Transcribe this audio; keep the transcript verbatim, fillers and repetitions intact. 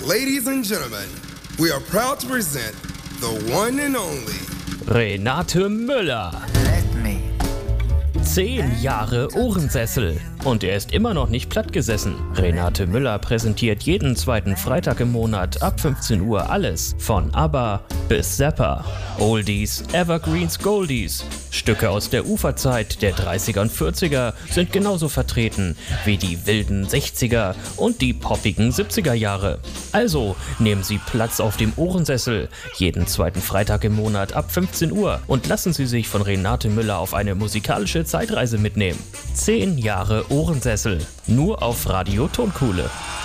Ladies and gentlemen, we are proud to present the one and only Renate Müller. Zehn Jahre Ohrensessel und er ist immer noch nicht plattgesessen. Renate Müller präsentiert jeden zweiten Freitag im Monat ab fünfzehn Uhr alles, von ABBA bis Zappa. Oldies, Evergreens, Goldies. Stücke aus der Uferzeit der dreißiger und vierziger sind genauso vertreten wie die wilden sechziger und die poppigen siebziger Jahre. Also nehmen Sie Platz auf dem Ohrensessel jeden zweiten Freitag im Monat ab fünfzehn Uhr und lassen Sie sich von Renate Müller auf eine musikalische Zeitreise mitnehmen. Zehn Jahre Ohrensessel, nur auf Radio Tonkuhle.